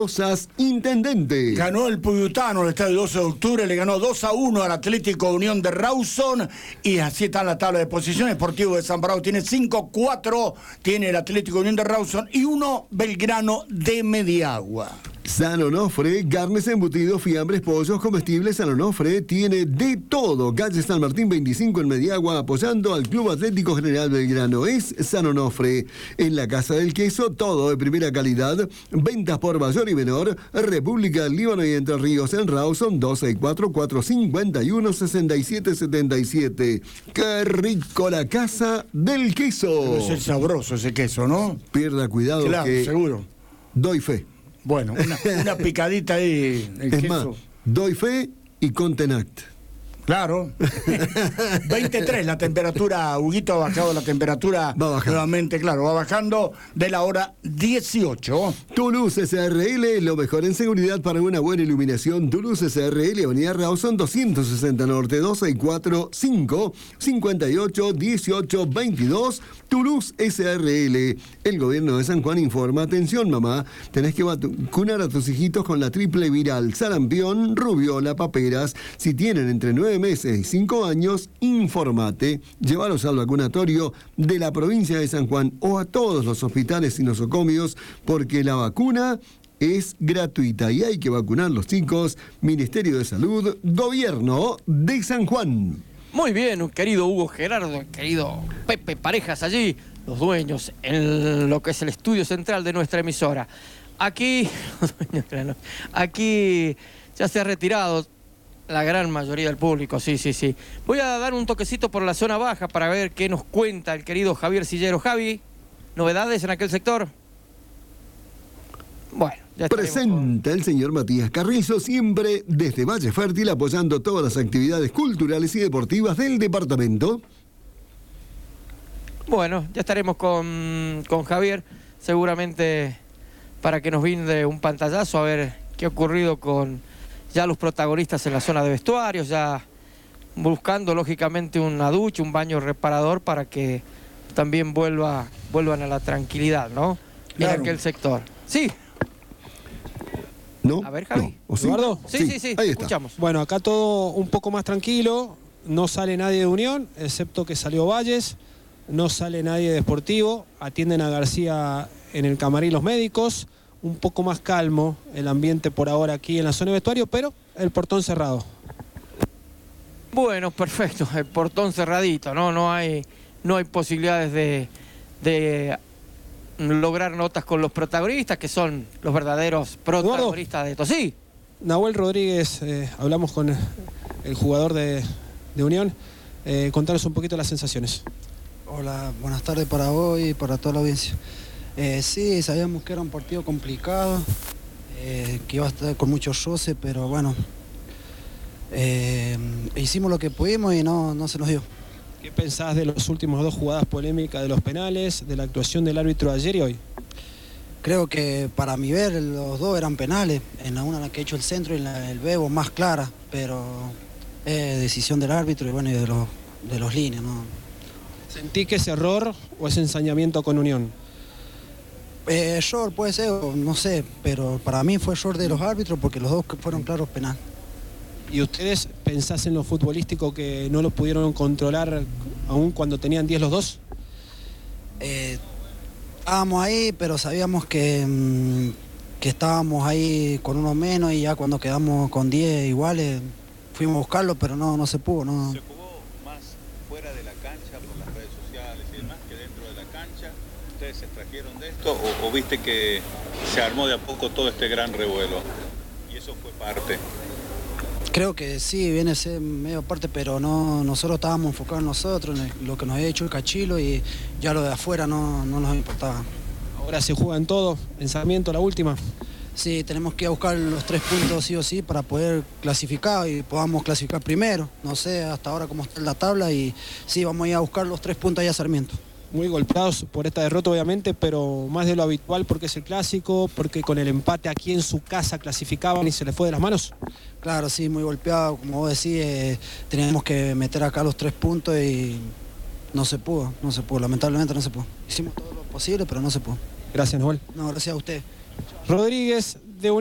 Intendente. Ganó el Puyutano, el estadio 12 de octubre, le ganó 2-1 al Atlético Unión de Rawson y así está en la tabla de posiciones. Sportivo de San Bravo tiene 5-4, tiene el Atlético Unión de Rawson y 1 Belgrano de Mediagua. San Onofre, carnes, embutidos, fiambres, pollos, comestibles. San Onofre tiene de todo. Calle San Martín 25 en Mediagua, apoyando al Club Atlético General Belgrano. Es San Onofre. En la Casa del Queso, todo de primera calidad. Ventas por mayor y menor. República del Líbano y Entre Ríos en Rawson, 264-451-6777. ¡Qué rico la Casa del Queso! Debe ser sabroso ese queso, ¿no? Pierda cuidado, claro, que seguro. Doy fe. Bueno, una picadita ahí. El es queso. más, doy fe y contenact. Claro. 23 la temperatura, Huguito, ha bajado la temperatura nuevamente, claro, va bajando de la hora 18. Toulouse SRL, lo mejor en seguridad para una buena iluminación. Toulouse SRL, Avenida Rawson 260 Norte, 264-58-18-22. Toulouse SRL. El gobierno de San Juan informa: atención mamá, tenés que vacunar a tus hijitos con la triple viral, sarampión, rubiola, paperas. Si tienen entre 9 meses y 5 años, informate, llévalos al vacunatorio de la provincia de San Juan o a todos los hospitales y nosocomios, porque la vacuna es gratuita y hay que vacunar los chicos. Ministerio de Salud, Gobierno de San Juan. Muy bien, querido Hugo Gerardo, querido Pepe Parejas allí, los dueños en lo que es el estudio central de nuestra emisora. Aquí ya se ha retirado la gran mayoría del público, sí. Voy a dar un toquecito por la zona baja para ver qué nos cuenta el querido Javier Sillero. Javi, ¿novedades en aquel sector? Bueno, ya presenta el señor Matías Carrizo, siempre desde Valle Fértil, apoyando todas las actividades culturales y deportivas del departamento. Bueno, ya estaremos con Javier, seguramente para que nos brinde un pantallazo a ver qué ha ocurrido con ya los protagonistas en la zona de vestuarios, ya buscando lógicamente una ducha, un baño reparador para que también vuelvan a la tranquilidad, ¿no? Claro. En aquel sector. Sí. ¿No? A ver, Javi. No. ¿Sí? ¿Eduardo? Sí. Ahí Escuchamos. Bueno, acá todo un poco más tranquilo. No sale nadie de Unión, excepto que salió Valles. No sale nadie de Sportivo. Atienden a García en el camarín los médicos. Un poco más calmo el ambiente por ahora aquí en la zona de vestuario, pero el portón cerrado. Bueno, perfecto. El portón cerradito, ¿no? No hay posibilidades de lograr notas con los protagonistas, que son los verdaderos protagonistas de esto. Sí. Nahuel Rodríguez, hablamos con el jugador de Unión. Contanos un poquito las sensaciones. Hola, buenas tardes para vos y para toda la audiencia. Sí, sabíamos que era un partido complicado, que iba a estar con muchos roces, pero bueno, hicimos lo que pudimos y no se nos dio. ¿Qué pensás de las últimas 2 jugadas polémicas de los penales, de la actuación del árbitro ayer y hoy? Creo que para mi ver los 2 eran penales, en la una la que ha hecho el centro y en el Bebo más clara, pero es decisión del árbitro y bueno, y de los líneas, ¿no? ¿Sentí que es error o es ensañamiento con Unión? Error puede ser, no sé, pero para mí fue error de los árbitros porque los 2 fueron claros penal. ¿Y ustedes pensás en lo futbolístico que no lo pudieron controlar aún cuando tenían 10 los 2? Estábamos ahí, pero sabíamos que estábamos ahí con uno menos y ya cuando quedamos con 10 iguales fuimos a buscarlo, pero no se pudo. No. ¿Se jugó más fuera de la cancha por las redes sociales y demás que dentro de la cancha? ¿Ustedes se extrajeron de esto o viste que se armó de a poco todo este gran revuelo? Y eso fue parte. Creo que sí, viene a ser medio parte, pero nosotros estábamos enfocados en nosotros, en lo que nos había hecho el Cachilo y ya lo de afuera no nos importaba. Ahora se juegan todo, en Sarmiento la última. Sí, tenemos que ir a buscar los 3 puntos sí o sí para poder clasificar y podamos clasificar primero. No sé hasta ahora cómo está la tabla y sí, vamos a ir a buscar los 3 puntos allá a Sarmiento. Muy golpeados por esta derrota obviamente, pero más de lo habitual porque es el clásico, porque con el empate aquí en su casa clasificaban y se les fue de las manos. Claro, sí, muy golpeado, como vos decís, teníamos que meter acá los 3 puntos y no se pudo, lamentablemente no se pudo. Hicimos todo lo posible, pero no se pudo. Gracias, Noel. No, gracias a usted. Rodríguez,